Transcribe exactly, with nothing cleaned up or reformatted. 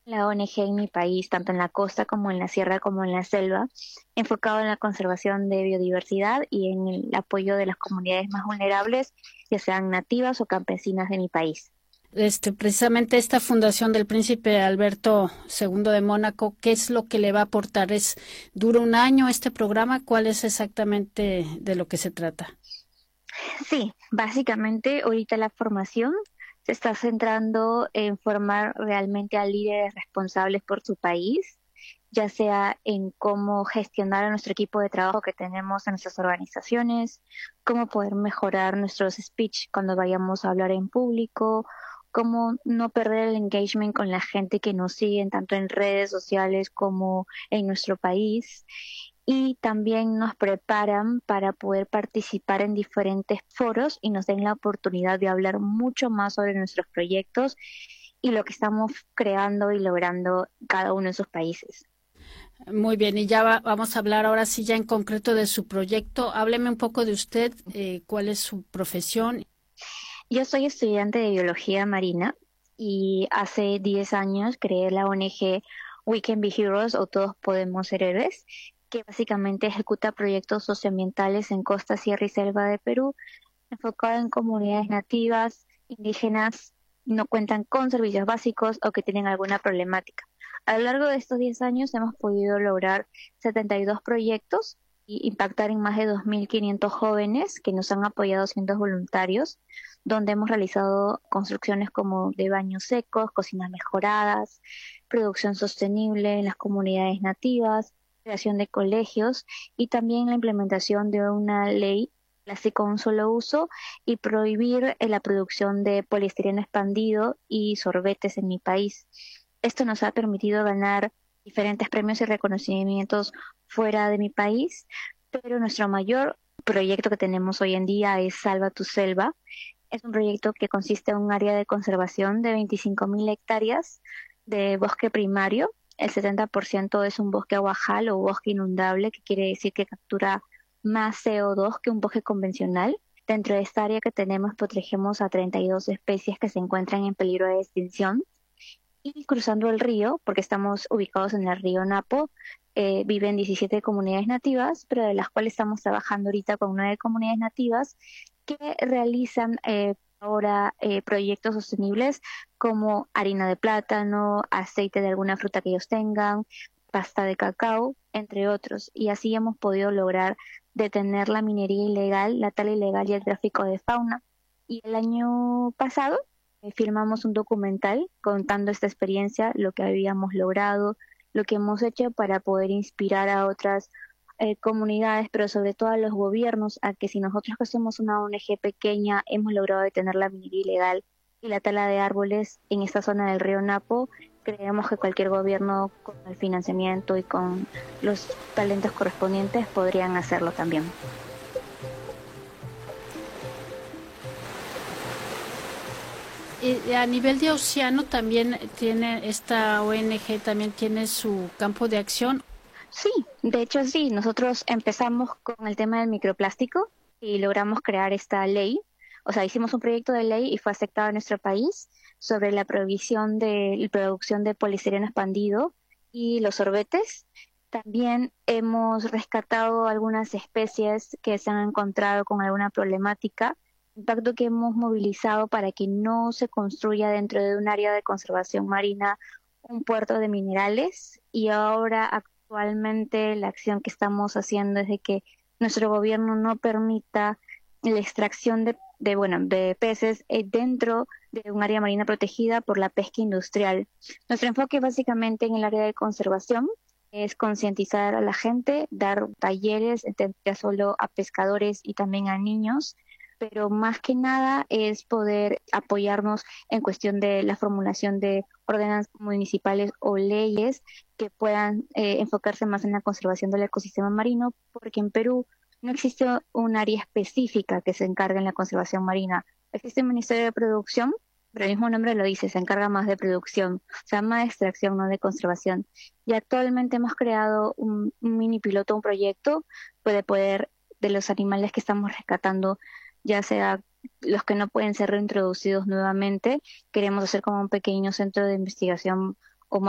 La O N G en mi país, tanto en la costa como en la sierra como en la selva, enfocado en la conservación de biodiversidad y en el apoyo de las comunidades más vulnerables, ya sean nativas o campesinas de mi país. Este, precisamente esta fundación del príncipe Alberto segundo de Mónaco, ¿qué es lo que le va a aportar? ¿Es dura un año este programa? ¿Cuál es exactamente de lo que se trata? Sí, básicamente ahorita la formación se está centrando en formar realmente a líderes responsables por su país, ya sea en cómo gestionar a nuestro equipo de trabajo que tenemos en nuestras organizaciones, cómo poder mejorar nuestros speech cuando vayamos a hablar en público, cómo no perder el engagement con la gente que nos sigue tanto en redes sociales como en nuestro país. Y también nos preparan para poder participar en diferentes foros y nos den la oportunidad de hablar mucho más sobre nuestros proyectos y lo que estamos creando y logrando cada uno de esos países. Muy bien, y ya va- vamos a hablar ahora sí ya en concreto de su proyecto. Hábleme un poco de usted, eh, cuál es su profesión. Yo soy estudiante de biología marina y hace diez años creé la O N G We Can Be Heroes o Todos Podemos Ser Héroes, que básicamente ejecuta proyectos socioambientales en costa, sierra y selva de Perú, enfocado en comunidades nativas, indígenas, no cuentan con servicios básicos o que tienen alguna problemática. A lo largo de estos diez años hemos podido lograr setenta y dos proyectos y impactar en más de dos mil quinientos jóvenes que nos han apoyado siendo voluntarios, donde hemos realizado construcciones como de baños secos, cocinas mejoradas, producción sostenible en las comunidades nativas, creación de colegios y también la implementación de una ley plástico de un solo uso y prohibir eh, la producción de poliestireno expandido y sorbetes en mi país. Esto nos ha permitido ganar diferentes premios y reconocimientos fuera de mi país, pero nuestro mayor proyecto que tenemos hoy en día es Salva tu Selva. Es un proyecto que consiste en un área de conservación de veinticinco mil hectáreas de bosque primario. El setenta por ciento es un bosque aguajal o bosque inundable, que quiere decir que captura más C O dos que un bosque convencional. Dentro de esta área que tenemos protegemos a treinta y dos especies que se encuentran en peligro de extinción. Y cruzando el río, porque estamos ubicados en el río Napo, eh, viven diecisiete comunidades nativas, pero de las cuales estamos trabajando ahorita con nueve comunidades nativas que realizan eh, ahora eh, proyectos sostenibles como harina de plátano, aceite de alguna fruta que ellos tengan, pasta de cacao, entre otros. Y así hemos podido lograr detener la minería ilegal, la tala ilegal y el tráfico de fauna. Y el año pasado eh, filmamos un documental contando esta experiencia, lo que habíamos logrado, lo que hemos hecho para poder inspirar a otras eh, comunidades, pero sobre todo a los gobiernos, a que si nosotros que somos una O N G pequeña hemos logrado detener la minería ilegal y la tala de árboles en esta zona del río Napo, creemos que cualquier gobierno con el financiamiento y con los talentos correspondientes podrían hacerlo también. Y a nivel de océano también tiene esta O N G también tiene su campo de acción. Sí, de hecho sí, nosotros empezamos con el tema del microplástico y logramos crear esta ley. O sea, hicimos un proyecto de ley y fue aceptado en nuestro país sobre la prohibición de la producción de poliestireno expandido y los sorbetes. También hemos rescatado algunas especies que se han encontrado con alguna problemática, impacto que hemos movilizado para que no se construya dentro de un área de conservación marina un puerto de minerales y ahora actualmente la acción que estamos haciendo es de que nuestro gobierno no permita la extracción de, de bueno, de peces eh, dentro de un área marina protegida por la pesca industrial. Nuestro enfoque básicamente en el área de conservación es concientizar a la gente, dar talleres, ya solo a pescadores y también a niños, pero más que nada es poder apoyarnos en cuestión de la formulación de ordenanzas municipales o leyes que puedan eh, enfocarse más en la conservación del ecosistema marino, porque en Perú no existe un área específica que se encargue en la conservación marina. Existe un Ministerio de Producción, pero el mismo nombre lo dice, se encarga más de producción, o sea, más de extracción, no de conservación. Y actualmente hemos creado un, un mini piloto, un proyecto, puede poder, de los animales que estamos rescatando, ya sea los que no pueden ser reintroducidos nuevamente, queremos hacer como un pequeño centro de investigación